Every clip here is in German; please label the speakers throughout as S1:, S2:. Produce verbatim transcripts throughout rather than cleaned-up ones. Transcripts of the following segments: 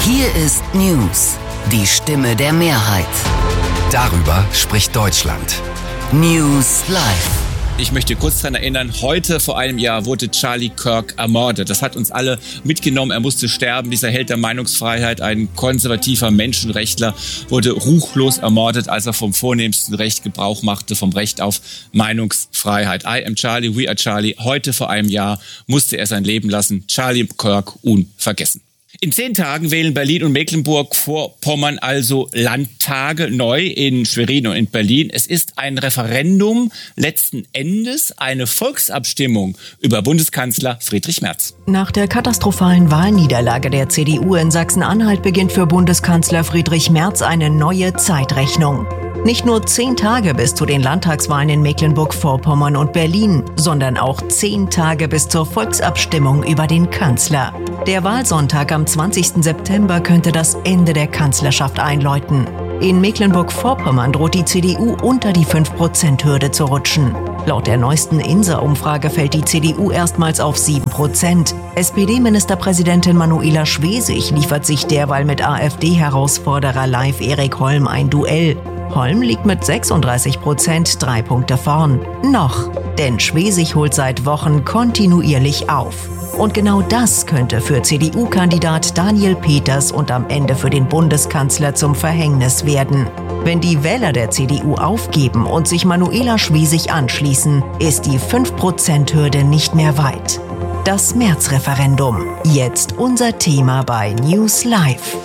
S1: Hier ist News, die Stimme der Mehrheit.
S2: Darüber spricht Deutschland.
S1: News Live.
S3: Ich möchte kurz daran erinnern, heute vor einem Jahr wurde Charlie Kirk ermordet. Das hat uns alle mitgenommen. Er musste sterben. Dieser Held der Meinungsfreiheit, ein konservativer Menschenrechtler, wurde ruchlos ermordet, als er vom vornehmsten Recht Gebrauch machte, vom Recht auf Meinungsfreiheit. I am Charlie, we are Charlie. Heute vor einem Jahr musste er sein Leben lassen. Charlie Kirk unvergessen. In zehn Tagen wählen Berlin und Mecklenburg-Vorpommern also Landtage neu in Schwerin und in Berlin. Es ist ein Referendum, letzten Endes eine Volksabstimmung über Bundeskanzler Friedrich Merz.
S4: Nach der katastrophalen Wahlniederlage der C D U in Sachsen-Anhalt beginnt für Bundeskanzler Friedrich Merz eine neue Zeitrechnung. Nicht nur zehn Tage bis zu den Landtagswahlen in Mecklenburg-Vorpommern und Berlin, sondern auch zehn Tage bis zur Volksabstimmung über den Kanzler. Der Wahlsonntag am zwanzigsten September könnte das Ende der Kanzlerschaft einläuten. In Mecklenburg-Vorpommern droht die C D U unter die fünf Prozent Hürde zu rutschen. Laut der neuesten INSA-Umfrage fällt die C D U erstmals auf sieben Prozent. S P D-Ministerpräsidentin Manuela Schwesig liefert sich derweil mit AfD-Herausforderer Leif Erik Holm ein Duell. Holm liegt mit sechsunddreißig Prozent drei Punkte vorn. Noch, denn Schwesig holt seit Wochen kontinuierlich auf. Und genau das könnte für C D U-Kandidat Daniel Peters und am Ende für den Bundeskanzler zum Verhängnis werden. Wenn die Wähler der C D U aufgeben und sich Manuela Schwesig anschließen, ist die fünf Prozent Hürde nicht mehr weit. Das März-Referendum. Jetzt unser Thema bei News Live.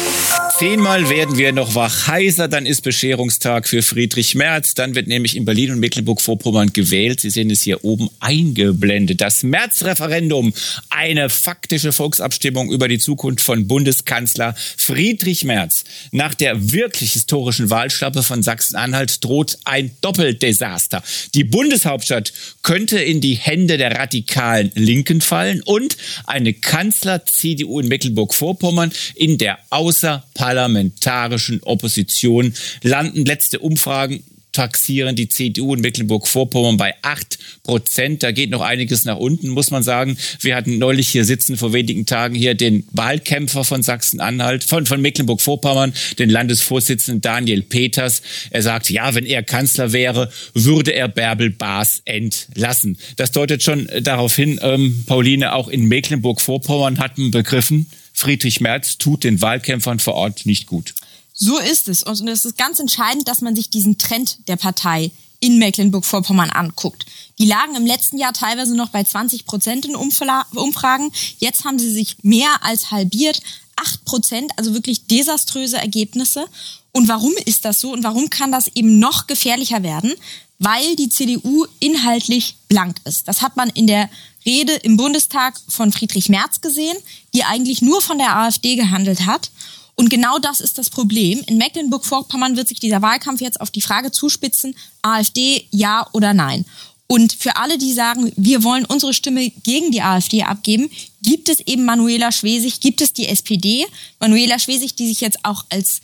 S3: Zehnmal werden wir noch wach heiser, dann ist Bescherungstag für Friedrich Merz. Dann wird nämlich in Berlin und Mecklenburg-Vorpommern gewählt. Sie sehen es hier oben eingeblendet. Das März-Referendum, eine faktische Volksabstimmung über die Zukunft von Bundeskanzler Friedrich Merz. Nach der wirklich historischen Wahlschlappe von Sachsen-Anhalt droht ein Doppeldesaster. Die Bundeshauptstadt könnte in die Hände der radikalen Linken fallen und eine Kanzler-C D U in Mecklenburg-Vorpommern in der Außerparlamentarischen parlamentarischen Opposition landen. Letzte Umfragen taxieren die C D U in Mecklenburg-Vorpommern bei acht Prozent. Da geht noch einiges nach unten, muss man sagen. Wir hatten neulich hier sitzen, vor wenigen Tagen hier, den Wahlkämpfer von Sachsen-Anhalt, von, von Mecklenburg-Vorpommern, den Landesvorsitzenden Daniel Peters. Er sagt, ja, wenn er Kanzler wäre, würde er Bärbel Baas entlassen. Das deutet schon darauf hin, ähm, Pauline, auch in Mecklenburg-Vorpommern hat man begriffen, Friedrich Merz tut den Wahlkämpfern vor Ort nicht gut.
S5: So ist es. Und es ist ganz entscheidend, dass man sich diesen Trend der Partei in Mecklenburg-Vorpommern anguckt. Die lagen im letzten Jahr teilweise noch bei zwanzig Prozent in Umfragen. Jetzt haben sie sich mehr als halbiert. acht Prozent, also wirklich desaströse Ergebnisse. Und warum ist das so? Und warum kann das eben noch gefährlicher werden? Weil die C D U inhaltlich blank ist. Das hat man in der Rede im Bundestag von Friedrich Merz gesehen, die eigentlich nur von der AfD gehandelt hat. Und genau das ist das Problem. In Mecklenburg-Vorpommern wird sich dieser Wahlkampf jetzt auf die Frage zuspitzen, AfD ja oder nein. Und für alle, die sagen, wir wollen unsere Stimme gegen die AfD abgeben, gibt es eben Manuela Schwesig, gibt es die S P D. Manuela Schwesig, die sich jetzt auch als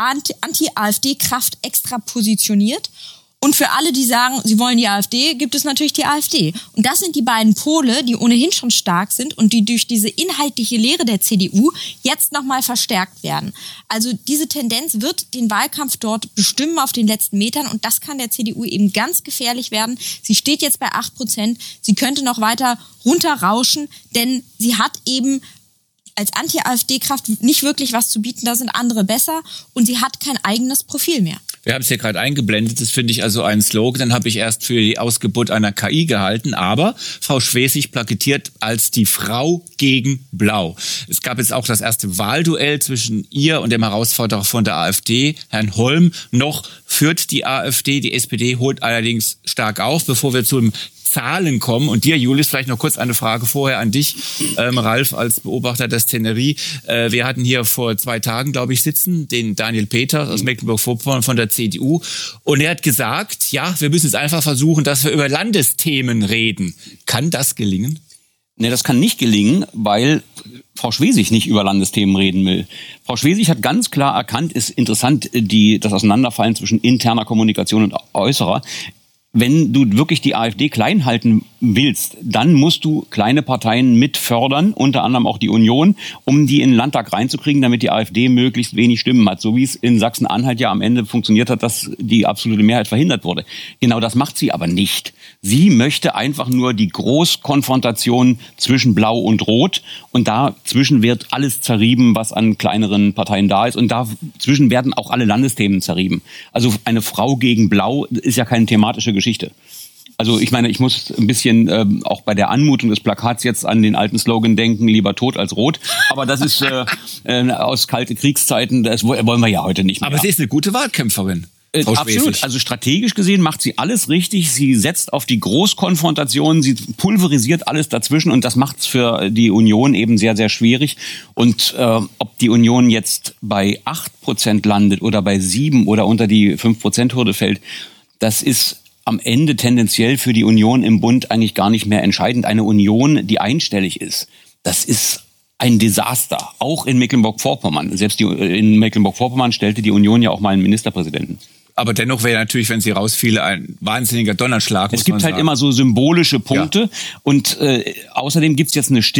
S5: Anti-AfD-Kraft extra positioniert. Und für alle, die sagen, sie wollen die AfD, gibt es natürlich die AfD. Und das sind die beiden Pole, die ohnehin schon stark sind und die durch diese inhaltliche Lehre der C D U jetzt nochmal verstärkt werden. Also diese Tendenz wird den Wahlkampf dort bestimmen auf den letzten Metern und das kann der C D U eben ganz gefährlich werden. Sie steht jetzt bei acht Prozent, sie könnte noch weiter runterrauschen, denn sie hat eben als Anti-AfD-Kraft nicht wirklich was zu bieten, da sind andere besser und sie hat kein eigenes Profil mehr.
S3: Wir haben es hier gerade eingeblendet, das finde ich also ein Slogan, den habe ich erst für die Ausgeburt einer K I gehalten, aber Frau Schwesig plakatiert als die Frau gegen Blau. Es gab jetzt auch das erste Wahlduell zwischen ihr und dem Herausforderer von der AfD, Herrn Holm. Noch führt die AfD, die S P D holt allerdings stark auf, bevor wir zum Zahlen kommen. Und dir, Julius, vielleicht noch kurz eine Frage vorher an dich, ähm, Ralf, als Beobachter der Szenerie. Äh, wir hatten hier vor zwei Tagen, glaube ich, sitzen, den Daniel Peters aus Mecklenburg-Vorpommern von der C D U. Und er hat gesagt, ja, wir müssen jetzt einfach versuchen, dass wir über Landesthemen reden. Kann das gelingen?
S6: Nee, das kann nicht gelingen, weil Frau Schwesig nicht über Landesthemen reden will. Frau Schwesig hat ganz klar erkannt, ist interessant, die, das Auseinanderfallen zwischen interner Kommunikation und äußerer. wenn du wirklich die AfD klein halten willst, dann musst du kleine Parteien mit fördern, unter anderem auch die Union, um die in den Landtag reinzukriegen, damit die AfD möglichst wenig Stimmen hat. So wie es in Sachsen-Anhalt ja am Ende funktioniert hat, dass die absolute Mehrheit verhindert wurde. Genau das macht sie aber nicht. Sie möchte einfach nur die Großkonfrontation zwischen Blau und Rot, und dazwischen wird alles zerrieben, was an kleineren Parteien da ist, und dazwischen werden auch alle Landesthemen zerrieben. Also eine Frau gegen Blau ist ja keine thematische Geschichte. Geschichte. Also ich meine, ich muss ein bisschen ähm, auch bei der Anmutung des Plakats jetzt an den alten Slogan denken, lieber tot als rot. Aber das ist äh, äh, aus kalte Kriegszeiten, das wollen wir ja heute nicht mehr.
S3: Aber sie ist eine gute Wahlkämpferin.
S6: Äh, absolut. Also strategisch gesehen macht sie alles richtig. Sie setzt auf die Großkonfrontation, sie pulverisiert alles dazwischen, und das macht es für die Union eben sehr, sehr schwierig. Und äh, ob die Union jetzt bei acht Prozent landet oder bei sieben oder unter die fünf Prozent Hürde fällt, das ist am Ende tendenziell für die Union im Bund eigentlich gar nicht mehr entscheidend. Eine Union, die einstellig ist, das ist ein Desaster, auch in Mecklenburg-Vorpommern. Selbst die, in Mecklenburg-Vorpommern stellte die Union ja auch mal einen Ministerpräsidenten.
S3: Aber dennoch wäre natürlich, wenn sie rausfiele, ein wahnsinniger Donnerschlag.
S6: Es gibt halt immer so symbolische Punkte, ja. Und äh, außerdem gibt's jetzt eine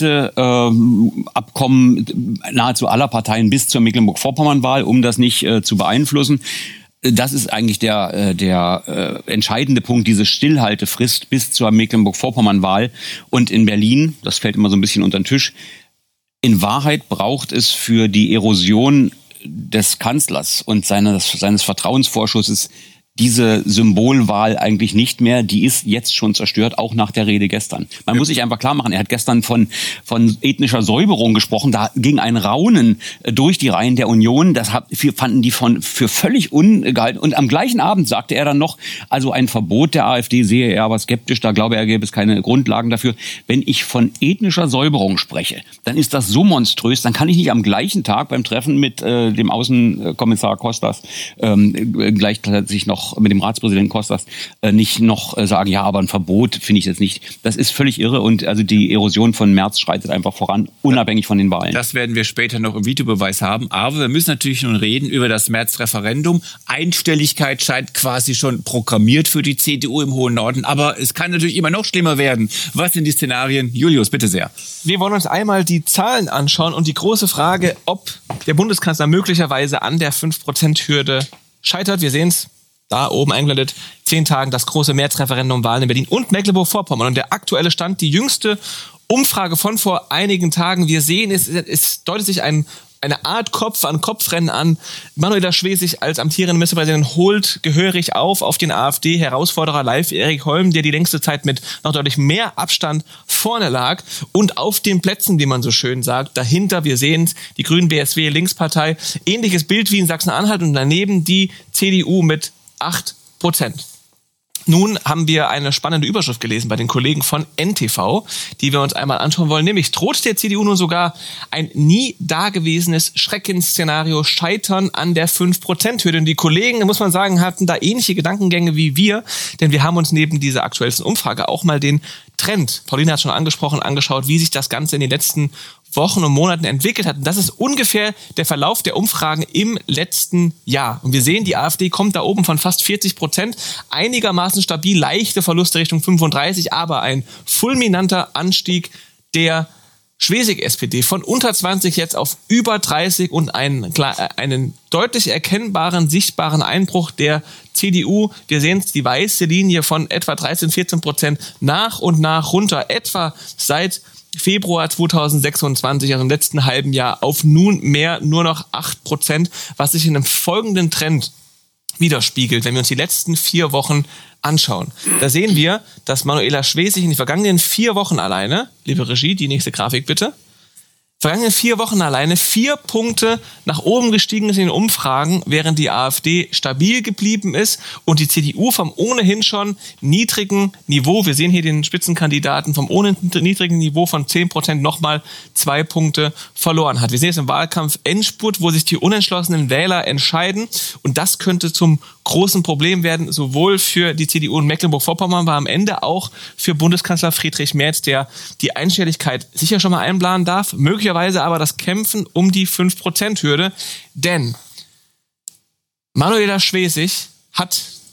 S6: Stillhalteabkommen äh, nahezu aller Parteien bis zur Mecklenburg-Vorpommern-Wahl, um das nicht äh, zu beeinflussen. Das ist eigentlich der, der äh, entscheidende Punkt, diese Stillhaltefrist bis zur Mecklenburg-Vorpommern-Wahl. Und in Berlin, das fällt immer so ein bisschen unter den Tisch, in Wahrheit braucht es für die Erosion des Kanzlers und seines, seines Vertrauensvorschusses diese Symbolwahl eigentlich nicht mehr. Die ist jetzt schon zerstört, auch nach der Rede gestern. Man muss sich einfach klar machen, er hat gestern von, von ethnischer Säuberung gesprochen. Da ging ein Raunen durch die Reihen der Union. Das fanden die von, für völlig ungehalten. Und am gleichen Abend sagte er dann noch, also ein Verbot der AfD sehe er aber skeptisch. Da glaube er, gäbe es keine Grundlagen dafür. Wenn ich von ethnischer Säuberung spreche, dann ist das so monströs. Dann kann ich nicht am gleichen Tag beim Treffen mit äh, dem Außenkommissar Kostas ähm, gleichzeitig noch mit dem Ratspräsidenten Kostas äh, nicht noch äh, sagen, ja, aber ein Verbot finde ich jetzt nicht. Das ist völlig irre, und also die Erosion von Merz schreitet einfach voran, unabhängig von den Wahlen. Das werden wir später noch im Videobeweis haben, aber wir müssen natürlich nun reden über das Merz-Referendum. Einstelligkeit scheint quasi schon programmiert für die C D U im hohen Norden, aber es kann natürlich immer noch schlimmer werden. Was sind die Szenarien? Julius, bitte sehr.
S7: Wir wollen uns einmal die Zahlen anschauen und die große Frage, ob der Bundeskanzler möglicherweise an der fünf Prozent Hürde scheitert. Wir sehen es da oben eingeblendet, zehn Tagen das große Märzreferendum, Wahlen in Berlin und Mecklenburg-Vorpommern. Und der aktuelle Stand, die jüngste Umfrage von vor einigen Tagen. Wir sehen, es, es deutet sich ein, eine Art Kopf-an-Kopf-Rennen an. Manuela Schwesig als amtierende Ministerpräsidentin holt gehörig auf auf den AfD-Herausforderer Live Erik Holm, der die längste Zeit mit noch deutlich mehr Abstand vorne lag. Und auf den Plätzen, wie man so schön sagt, dahinter, wir sehen es, die Grünen, B S W, Linkspartei, ähnliches Bild wie in Sachsen-Anhalt, und daneben die C D U mit acht Prozent. Nun haben wir eine spannende Überschrift gelesen bei den Kollegen von N T V, die wir uns einmal anschauen wollen. Nämlich droht der C D U nun sogar ein nie dagewesenes Schreckensszenario, Scheitern an der fünf Prozent Hürde. Und die Kollegen, muss man sagen, hatten da ähnliche Gedankengänge wie wir, denn wir haben uns neben dieser aktuellsten Umfrage auch mal den Trend, Pauline hat schon angesprochen, angeschaut, wie sich das Ganze in den letzten Wochen und Monaten entwickelt hat. Und das ist ungefähr der Verlauf der Umfragen im letzten Jahr. Und wir sehen, die AfD kommt da oben von fast vierzig Prozent, einigermaßen stabil, leichte Verluste Richtung fünfunddreißig, aber ein fulminanter Anstieg der Schwesig-S P D von unter zwanzig jetzt auf über dreißig und einen, einen deutlich erkennbaren, sichtbaren Einbruch der C D U. Wir sehen die weiße Linie von etwa dreizehn, vierzehn Prozent nach und nach runter, etwa seit Februar zweitausendsechsundzwanzig, also im letzten halben Jahr, auf nunmehr nur noch acht Prozent, was sich in einem folgenden Trend widerspiegelt, wenn wir uns die letzten vier Wochen anschauen. Da sehen wir, dass Manuela Schwesig in den vergangenen vier Wochen alleine, liebe Regie, die nächste Grafik bitte, vergangenen vier Wochen alleine vier Punkte nach oben gestiegen ist in den Umfragen, während die AfD stabil geblieben ist und die C D U vom ohnehin schon niedrigen Niveau, wir sehen hier den Spitzenkandidaten, vom ohnehin niedrigen Niveau von zehn Prozent nochmal zwei Punkte verloren hat. Wir sehen jetzt im Wahlkampf Endspurt, wo sich die unentschlossenen Wähler entscheiden, und das könnte zum großen Problem werden, sowohl für die C D U in Mecklenburg-Vorpommern, aber am Ende auch für Bundeskanzler Friedrich Merz, der die Einstelligkeit sicher schon mal einplanen darf, möglicherweise aber das Kämpfen um die fünf Prozent Hürde, denn Manuela Schwesig hat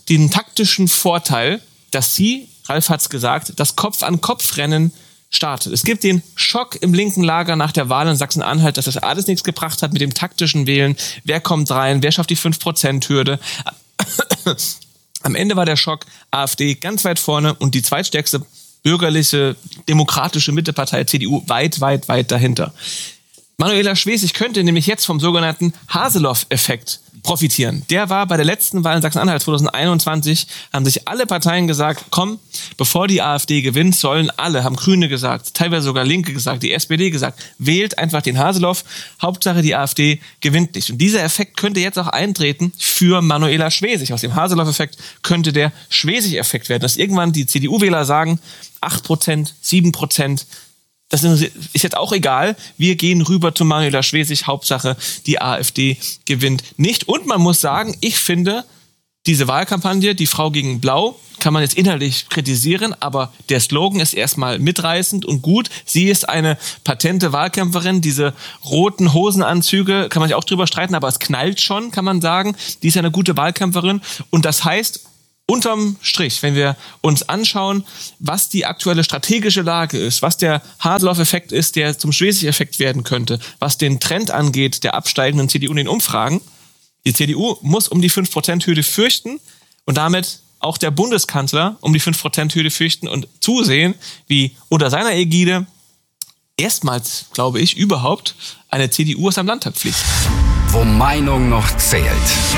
S7: den taktischen Vorteil, dass sie, Ralf hat's gesagt, das Kopf-an-Kopf-Rennen startet. Es gibt den Schock im linken Lager nach der Wahl in Sachsen-Anhalt, dass das alles nichts gebracht hat mit dem taktischen Wählen. Wer kommt rein? Wer schafft die fünf Prozent Hürde? Am Ende war der Schock AfD ganz weit vorne und die zweitstärkste bürgerliche, demokratische Mittepartei C D U weit, weit, weit dahinter. Manuela Schwesig könnte nämlich jetzt vom sogenannten Haseloff-Effekt profitieren. Der war bei der letzten Wahl in Sachsen-Anhalt zwanzig einundzwanzig, haben sich alle Parteien gesagt, komm, bevor die AfD gewinnt, sollen alle, haben Grüne gesagt, teilweise sogar Linke gesagt, die S P D gesagt, wählt einfach den Haseloff, Hauptsache die AfD gewinnt nicht. Und dieser Effekt könnte jetzt auch eintreten für Manuela Schwesig. Aus dem Haseloff-Effekt könnte der Schwesig-Effekt werden, dass irgendwann die C D U-Wähler sagen, acht Prozent, sieben Prozent, das ist jetzt auch egal. Wir gehen rüber zu Manuela Schwesig. Hauptsache, die AfD gewinnt nicht. Und man muss sagen, ich finde, diese Wahlkampagne, die Frau gegen Blau, kann man jetzt inhaltlich kritisieren, aber der Slogan ist erstmal mitreißend und gut. Sie ist eine patente Wahlkämpferin. Diese roten Hosenanzüge, kann man sich auch drüber streiten, aber es knallt schon, kann man sagen. Die ist eine gute Wahlkämpferin. Und das heißt, unterm Strich, wenn wir uns anschauen, was die aktuelle strategische Lage ist, was der Haseloff-Effekt ist, der zum Schwesig-Effekt werden könnte, was den Trend angeht, der absteigenden C D U in den Umfragen, die C D U muss um die fünf Prozent Hürde fürchten und damit auch der Bundeskanzler um die fünf Prozent Hürde fürchten und zusehen, wie unter seiner Ägide erstmals, glaube ich, überhaupt eine C D U aus dem Landtag fliegt.
S2: Wo Meinung noch zählt.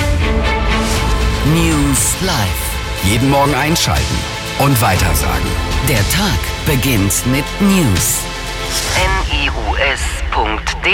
S1: News Live.
S2: Jeden Morgen einschalten und weitersagen.
S1: Der Tag beginnt mit News. N I U S Punkt D